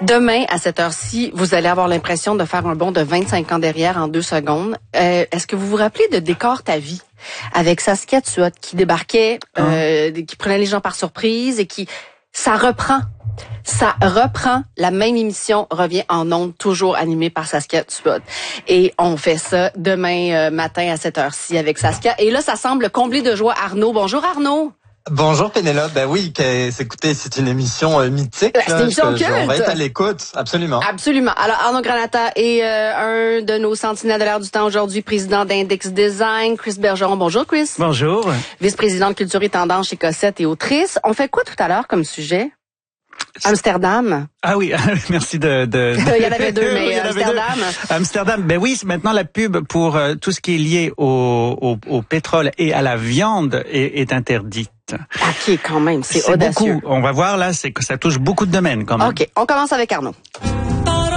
Demain, à cette heure-ci, vous allez avoir l'impression de faire un bond de 25 ans derrière en 2 secondes. Est-ce que vous vous rappelez de Décor ta vie? Avec Saskia Tuot qui débarquait, qui prenait les gens par surprise et qui... Ça reprend, la même émission revient en ondes, toujours animée par Saskia Tuot. Et on fait ça demain matin à cette heure-ci avec Saskia. Et là, ça semble combler de joie Arnaud. Bonjour Arnaud. Bonjour Pénélope, ben oui, écoutez, c'est une émission mythique. C'est une émission culte. On va être à l'écoute, absolument. Absolument. Alors Arnaud Granata est un de nos sentinelles de l'air du temps aujourd'hui, président d'Index Design. Chris Bergeron, bonjour Chris. Bonjour. Vice-président de Culture et Tendance chez Cossette et autrice. On fait quoi tout à l'heure comme sujet? Amsterdam. Ah oui, merci de... Il y en avait deux, mais Amsterdam. Amsterdam, ben oui, maintenant la pub pour tout ce qui est lié au pétrole et à la viande est interdite. OK, quand même, c'est audacieux. Beaucoup. On va voir là, c'est que ça touche beaucoup de domaines quand même. OK, on commence avec Arnaud.